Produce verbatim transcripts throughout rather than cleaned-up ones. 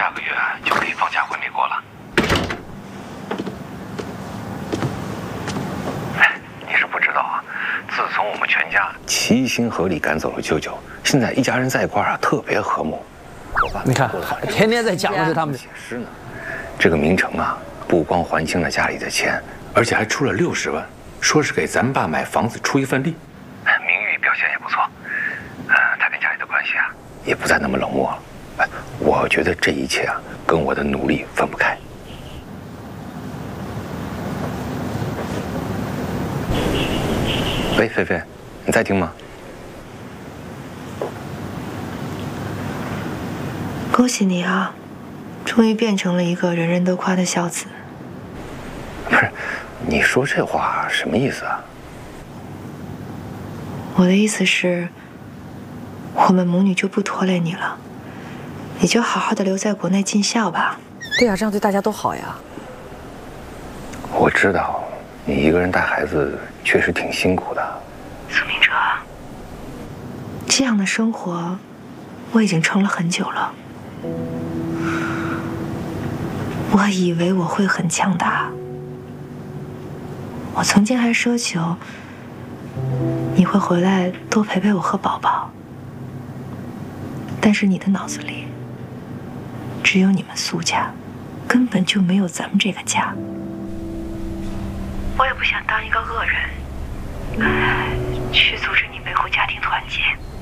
下个月就可以放假回美国了。哎，你是不知道啊，自从我们全家齐心合力赶走了舅舅，现在一家人在一块儿啊，特别和睦。 你看，天天在讲的是他们写诗呢。这个明成啊，不光还清了家里的钱，而且还出了六十万，说是给咱爸买房子出一份力。名誉表现也不错，呃，他跟家里的关系啊，也不再那么冷漠了。哎，我觉得这一切啊，跟我的努力分不开。喂，菲菲，你在听吗？ 恭喜你啊，终于变成了一个人人都夸的孝子。 不是，你说这话什么意思啊？ 我的意思是，我们母女就不拖累你了，你就好好的留在国内尽孝吧。 对呀，这样对大家都好呀。 我知道，你一个人带孩子确实挺辛苦的。 苏明哲，这样的生活我已经撑了很久了。我以为我会很强大，我曾经还奢求你会回来多陪陪我和宝宝，但是你的脑子里只有你们苏家，根本就没有咱们这个家。我也不想当一个恶人，去阻止你维护家庭团结。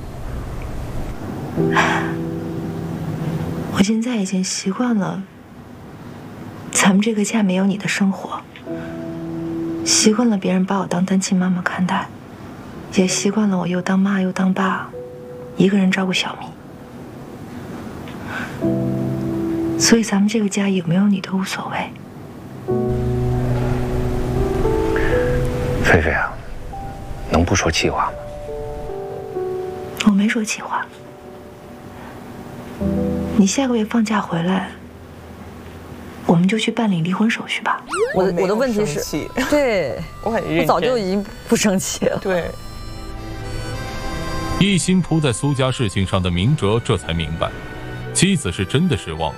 我现在已经习惯了咱们这个家没有你的生活，习惯了别人把我当单亲妈妈看待，也习惯了我又当妈又当爸，一个人照顾小咪。所以咱们这个家有没有你都无所谓。 菲菲啊，能不说气话吗？ 我没说气话。你下个月放假回来，我们就去办理离婚手续吧。 我的我的问题是，对， 我很认真， 我早就已经不生气了。 对。 一心扑在苏家事情上的明哲这才明白，妻子是真的失望了。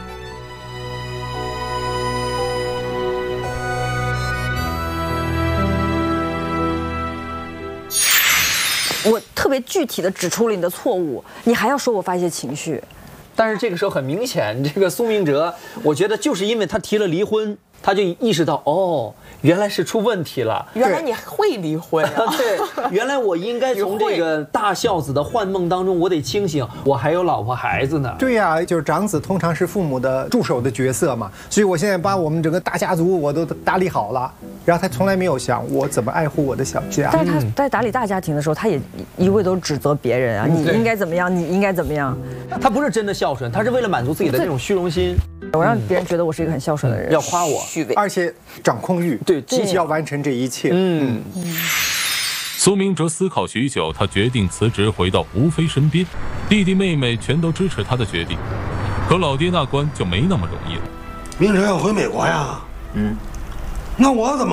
我特别具体的指出了你的错误，你还要说我发泄情绪。 但是这个时候很明显，这个苏明哲，我觉得就是因为他提了离婚，他就意识到哦，原来是出问题了。 原来你会离婚啊？ 对，原来我应该从这个大孝子的幻梦当中，我得清醒，我还有老婆孩子呢。 对呀、啊，就是长子通常是父母的助手的角色嘛，所以我现在把我们整个大家族我都打理好了，然后他从来没有想我怎么爱护我的小家。 但是他在打理大家庭的时候，他也一味都指责别人啊，你应该怎么样，你应该怎么样。 他不是真的孝顺，他是为了满足自己的这种虚荣心。 我让别人觉得我是一个很孝顺的人， 要夸我， 而且掌控欲， 对， 积极要完成这一切。 嗯。 苏明哲思考许久，他决定辞职，回到吴非身边。弟弟妹妹全都支持他的决定，可老爹那关就没那么容易了。 明哲要回美国呀？嗯，那我怎么？